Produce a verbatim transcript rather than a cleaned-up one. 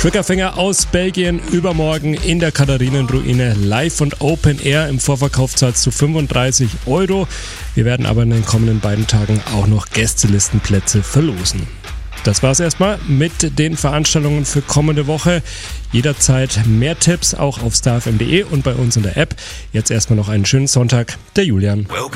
Triggerfinger aus Belgien übermorgen in der Katharinenruine live und Open Air. Im Vorverkauf zahlst du fünfunddreißig Euro. Wir werden aber in den kommenden beiden Tagen auch noch Gästelistenplätze verlosen. Das war's erstmal mit den Veranstaltungen für kommende Woche. Jederzeit mehr Tipps auch auf starfm punkt de und bei uns in der App. Jetzt erstmal noch einen schönen Sonntag. Der Julian.